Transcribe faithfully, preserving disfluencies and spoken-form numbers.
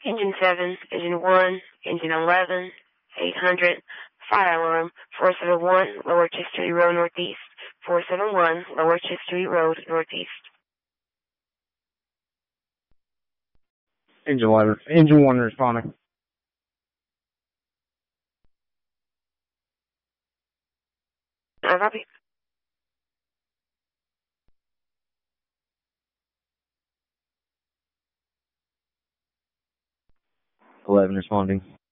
Engine seven, Engine one, Engine eleven, eight hundred, fire alarm, four seven one, Lower Chisteri Road, Northeast, four seven one, Lower Chisteri Road, Northeast. Engine eleven, Engine one responding. I copy. eleven responding.